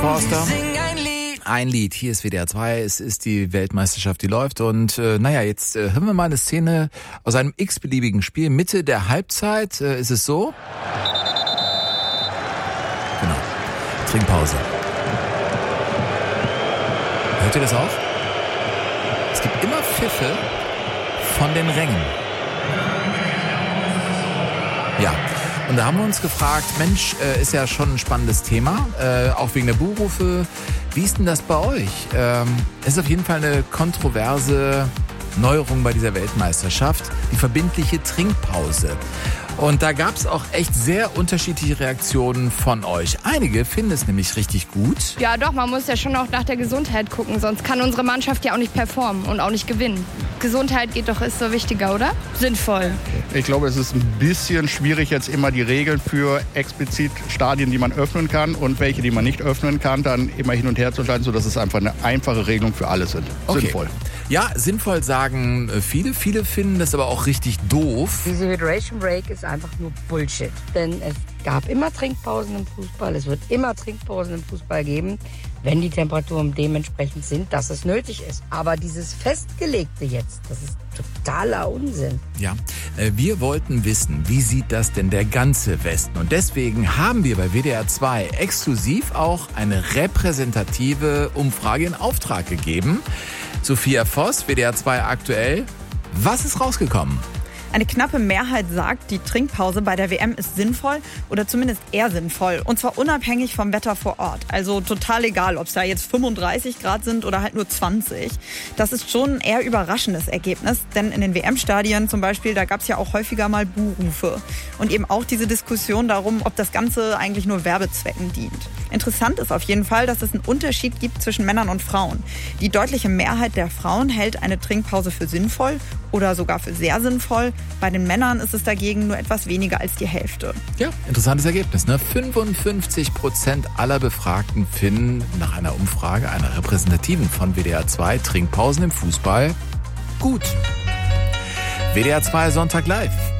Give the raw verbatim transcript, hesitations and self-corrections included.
Forster. Ein Lied, hier ist W D R zwei, es ist die Weltmeisterschaft, die läuft und äh, naja, jetzt äh, hören wir mal eine Szene aus einem x-beliebigen Spiel. Mitte der Halbzeit äh, ist es so. Genau, Trinkpause. Hört ihr das auch? Es gibt immer Pfiffe von den Rängen. Ja. Und da haben wir uns gefragt, Mensch, äh, ist ja schon ein spannendes Thema, äh, auch wegen der Buhrufe. Wie ist denn das bei euch? Ähm, es ist auf jeden Fall eine kontroverse Neuerung bei dieser Weltmeisterschaft, die verbindliche Trinkpause. Und da gab es auch echt sehr unterschiedliche Reaktionen von euch. Einige finden es nämlich richtig gut. Ja doch, man muss ja schon auch nach der Gesundheit gucken, sonst kann unsere Mannschaft ja auch nicht performen und auch nicht gewinnen. Gesundheit geht doch, ist so wichtiger, oder? Sinnvoll. Ich glaube, es ist ein bisschen schwierig, jetzt immer die Regeln für explizit Stadien, die man öffnen kann und welche, die man nicht öffnen kann, dann immer hin und her zu entscheiden, sodass es einfach eine einfache Regelung für alle sind. Okay. Sinnvoll. Ja, sinnvoll sagen viele. Viele finden das aber auch richtig doof. Diese Hydration Break ist einfach nur Bullshit. Denn es gab immer Trinkpausen im Fußball. Es wird immer Trinkpausen im Fußball geben, wenn die Temperaturen dementsprechend sind, dass es nötig ist. Aber dieses Festgelegte jetzt, das ist totaler Unsinn. Ja, wir wollten wissen, wie sieht das denn der ganze Westen? Und deswegen haben wir bei W D R zwei exklusiv auch eine repräsentative Umfrage in Auftrag gegeben. Sophia Voss, W D R zwei aktuell. Was ist rausgekommen? Eine knappe Mehrheit sagt, die Trinkpause bei der W M ist sinnvoll oder zumindest eher sinnvoll. Und zwar unabhängig vom Wetter vor Ort. Also total egal, ob es da jetzt fünfunddreißig Grad sind oder halt nur zwanzig. Das ist schon ein eher überraschendes Ergebnis. Denn in den W M-Stadien zum Beispiel, da gab es ja auch häufiger mal Buhrufe. Und eben auch diese Diskussion darum, ob das Ganze eigentlich nur Werbezwecken dient. Interessant ist auf jeden Fall, dass es einen Unterschied gibt zwischen Männern und Frauen. Die deutliche Mehrheit der Frauen hält eine Trinkpause für sinnvoll oder sogar für sehr sinnvoll. Bei den Männern ist es dagegen nur etwas weniger als die Hälfte. Ja, interessantes Ergebnis, ne? fünfundfünfzig Prozent aller Befragten finden nach einer Umfrage, einer repräsentativen von W D R zwei, Trinkpausen im Fußball gut. W D R zwei Sonntag live.